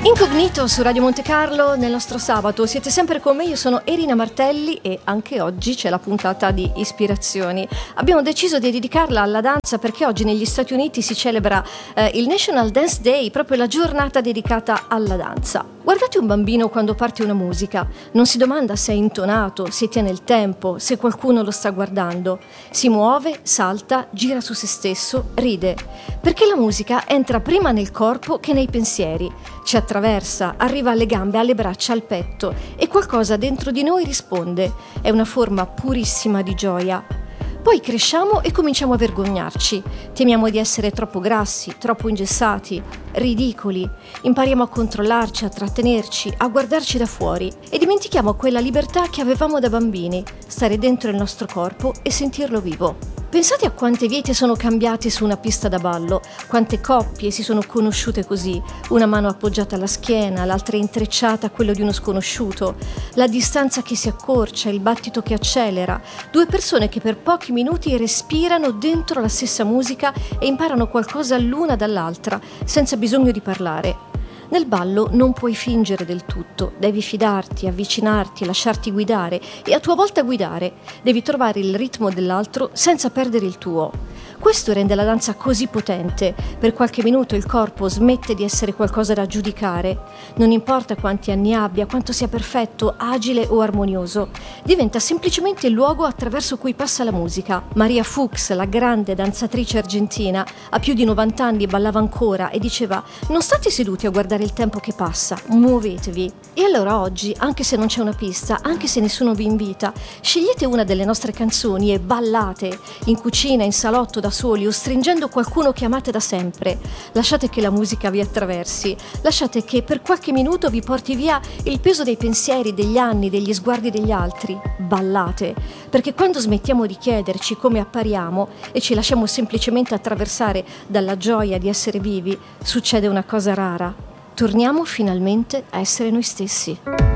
Incognito su Radio Monte Carlo nel nostro sabato, siete sempre con me, io sono Erina Martelli e anche oggi c'è la puntata di Ispirazioni. Abbiamo deciso di dedicarla alla danza perché oggi negli Stati Uniti si celebra il National Dance Day, proprio la giornata dedicata alla danza. Guardate un bambino quando parte una musica, non si domanda se è intonato, se tiene il tempo, se qualcuno lo sta guardando. Si muove, salta, gira su se stesso, ride, perché la musica entra prima nel corpo che nei pensieri. Ci attraversa, arriva alle gambe, alle braccia, al petto e qualcosa dentro di noi risponde. È una forma purissima di gioia. Poi cresciamo e cominciamo a vergognarci. Temiamo di essere troppo grassi, troppo ingessati, ridicoli. Impariamo a controllarci, a trattenerci, a guardarci da fuori e dimentichiamo quella libertà che avevamo da bambini, stare dentro il nostro corpo e sentirlo vivo. Pensate a quante vite sono cambiate su una pista da ballo, quante coppie si sono conosciute così, una mano appoggiata alla schiena, l'altra intrecciata a quello di uno sconosciuto, la distanza che si accorcia, il battito che accelera, due persone che per pochi minuti respirano dentro la stessa musica e imparano qualcosa l'una dall'altra, senza bisogno di parlare. Nel ballo non puoi fingere del tutto, devi fidarti, avvicinarti, lasciarti guidare e a tua volta guidare. Devi trovare il ritmo dell'altro senza perdere il tuo. Questo rende la danza così potente. Per qualche minuto il corpo smette di essere qualcosa da giudicare. Non importa quanti anni abbia, quanto sia perfetto, agile o armonioso. Diventa semplicemente il luogo attraverso cui passa la musica. Maria Fuchs, la grande danzatrice argentina, a più di 90 anni ballava ancora e diceva: non state seduti a guardare il tempo che passa, muovetevi. E allora oggi, anche se non c'è una pista, anche se nessuno vi invita, scegliete una delle nostre canzoni e ballate, in cucina, in salotto, da soli o stringendo qualcuno che amate da sempre. Lasciate che la musica vi attraversi, lasciate che per qualche minuto vi porti via il peso dei pensieri, degli anni, degli sguardi degli altri. Ballate, perché quando smettiamo di chiederci come appariamo e ci lasciamo semplicemente attraversare dalla gioia di essere vivi, succede una cosa rara. Torniamo finalmente a essere noi stessi.